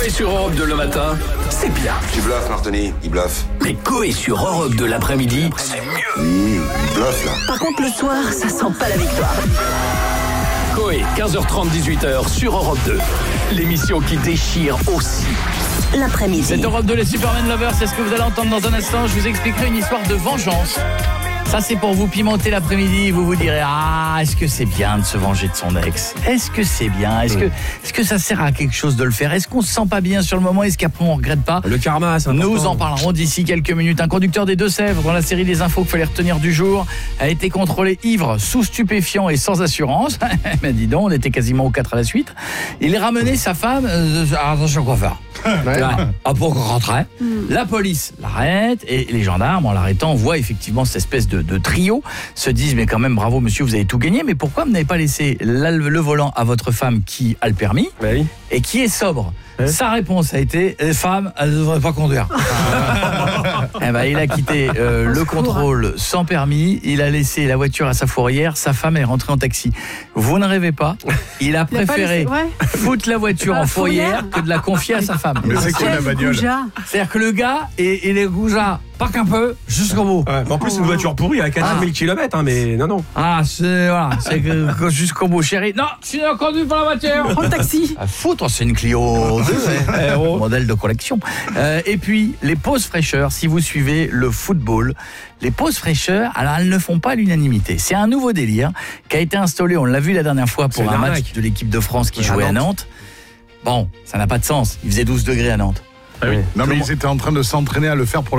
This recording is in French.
Coé sur Europe 2 le matin, c'est bien. Tu bluffes, Martini, il bluffe. Mais Coé sur Europe 2 l'après-midi, c'est mieux. Il bluffe, là. Par contre, le soir, ça sent pas la victoire. Coé, 15h30, 18h sur Europe 2. L'émission qui déchire aussi. L'après-midi. C'est Europe 2, les Superman Lovers, c'est ce que vous allez entendre dans un instant. Je vous expliquerai une histoire de vengeance. Ça, c'est pour vous pimenter l'après-midi. Vous vous direz, est-ce que c'est bien de se venger de son ex? Est-ce que c'est bien? Est-ce que ça sert à quelque chose de le faire? Est-ce qu'on se sent pas bien sur le moment? Est-ce qu'après on regrette pas? Le karma, c'est important. Nous en parlerons d'ici quelques minutes. Un conducteur des Deux-Sèvres, dans la série des infos qu'il fallait retenir du jour, a été contrôlé ivre, sous stupéfiant et sans assurance. Mais dis donc, on était quasiment aux 4 à la suite. Il a ramené sa femme dans son coiffeur. Pour qu'on rentrait. La police l'arrête et les gendarmes, en l'arrêtant, voient effectivement cette espèce de trio, se disent mais quand même bravo monsieur, vous avez tout gagné, mais pourquoi vous n'avez pas laissé le volant à votre femme qui a le permis et qui est sobre? Sa réponse a été, les femmes, elles ne devraient pas conduire. Il a quitté le contrôle sans permis, il a laissé la voiture à sa fourrière, sa femme est rentrée en taxi. Vous ne rêvez pas, il a préféré foutre la voiture en fourrière que de la confier à sa femme. Mais c'est quoi la bagnole? C'est-à-dire que le gars, il est goujat, pas qu'un peu, jusqu'au bout. En plus, une voiture pourrie à 4000 km, mais non. C'est que jusqu'au bout, chérie. Non, tu ne conduis pas la voiture. Prends le taxi. Foutre, c'est une Clio 2, modèle de collection. Et puis, les pauses fraîcheurs, si vous suivez le football, les pauses fraîcheurs, alors elles ne font pas l'unanimité. C'est un nouveau délire qui a été installé, on l'a vu la dernière fois pour un match de l'équipe de France qui jouait à Nantes. Bon, ça n'a pas de sens. Il faisait 12 degrés à Nantes. Non, mais ils étaient en train de s'entraîner à le faire pour